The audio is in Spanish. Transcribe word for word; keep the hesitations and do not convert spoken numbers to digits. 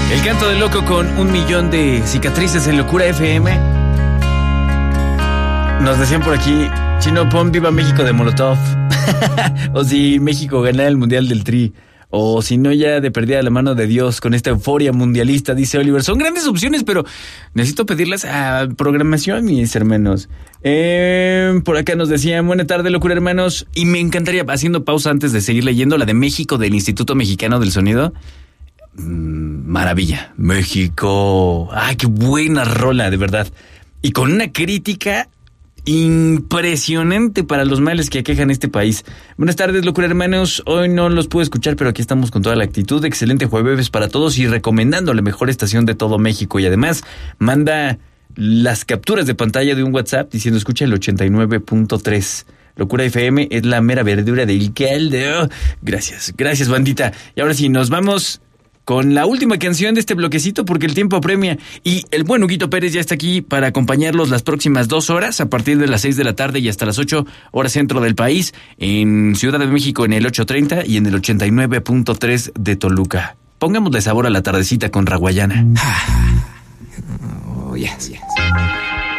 El canto del loco con un millón de cicatrices en Locura F M. Nos decían por aquí, Chino, pon Viva México de Molotov. O si México gana el Mundial del Tri. O si no, ya de perdida la mano de Dios con esta euforia mundialista, dice Oliver. Son grandes opciones, pero necesito pedirlas a programación, mis hermanos. Eh, por acá nos decían, buena tarde, Locura hermanos. Y me encantaría, haciendo pausa antes de seguir leyendo, la de México del Instituto Mexicano del Sonido. Mm, maravilla. México. Ay, qué buena rola, de verdad. Y con una crítica impresionante para los males que aquejan este país. Buenas tardes, Locura hermanos. Hoy no los pude escuchar, pero aquí estamos con toda la actitud. Excelente jueves para todos y recomendando la mejor estación de todo México. Y además manda las capturas de pantalla de un WhatsApp diciendo escucha el ochenta y nueve punto tres. Locura F M es la mera verdura del calde. Oh, gracias, gracias, bandita. Y ahora sí, nos vamos con la última canción de este bloquecito porque el tiempo apremia y el buen Huguito Pérez ya está aquí para acompañarlos las próximas dos horas a partir de las seis de la tarde y hasta las ocho horas centro del país en Ciudad de México en el ocho treinta y en el ochenta y nueve punto tres de Toluca. Pongámosle sabor a la tardecita con Raguayana. Oh, yes, yes.